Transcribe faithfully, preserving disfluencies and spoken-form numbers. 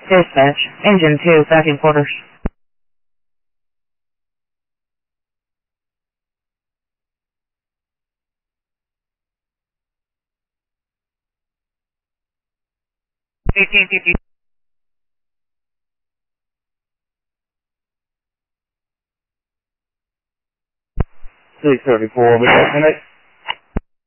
Dispatch, engine two, backing quarters. six thirty-four, we can connect.